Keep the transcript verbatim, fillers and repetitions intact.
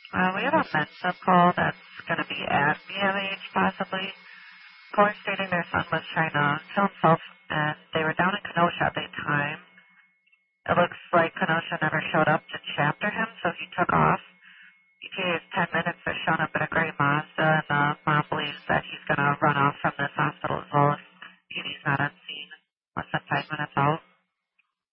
Uh, we have a Mensa call that's going to be at B M H possibly. Caller stating their son was trying to kill himself, and they were down in Kenosha at the time. It looks like Kenosha never showed up to chapter him, so he took off. E T A is ten minutes for showing up in a gray Mazda, and the mom believes that he's going to run off from this hospital as well